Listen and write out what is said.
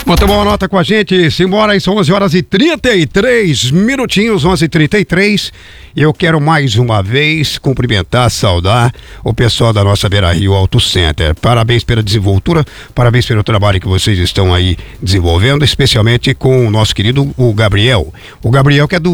Vou tomar uma nota com a gente, simbora aí, são 11 horas e 33 minutinhos, 11h33. Eu quero mais uma vez cumprimentar, saudar o pessoal da nossa Beira Rio Auto Center. Parabéns pela desenvoltura, parabéns pelo trabalho que vocês estão aí desenvolvendo, especialmente com o nosso querido o Gabriel. O Gabriel que é do